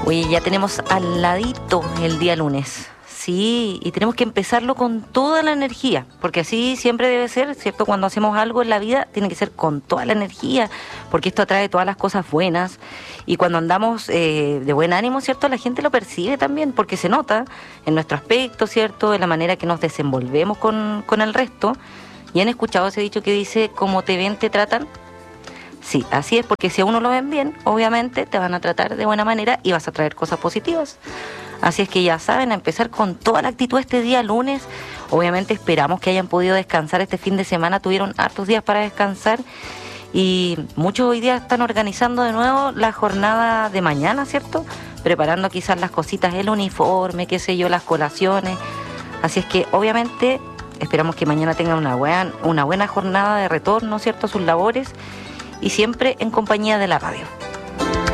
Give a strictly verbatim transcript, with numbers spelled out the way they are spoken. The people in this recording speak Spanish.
Oye, ya tenemos al ladito el día lunes, sí, y tenemos que empezarlo con toda la energía, porque así siempre debe ser, ¿cierto? Cuando hacemos algo en la vida, tiene que ser con toda la energía, porque esto atrae todas las cosas buenas, y cuando andamos eh, de buen ánimo, ¿cierto? La gente lo percibe también, porque se nota en nuestro aspecto, ¿cierto? En la manera que nos desenvolvemos con, con el resto. ¿Y han escuchado ese dicho que dice, como te ven, te tratan? Sí, así es, porque si a uno lo ven bien, obviamente te van a tratar de buena manera y vas a traer cosas positivas. Así es que ya saben, a empezar con toda la actitud este día lunes. Obviamente esperamos que hayan podido descansar este fin de semana, tuvieron hartos días para descansar y muchos hoy día están organizando de nuevo la jornada de mañana, ¿cierto? Preparando quizás las cositas, el uniforme, qué sé yo, las colaciones. Así es que obviamente esperamos que mañana tengan una buena, una buena jornada de retorno, ¿cierto?, a sus labores, y siempre en compañía de la radio.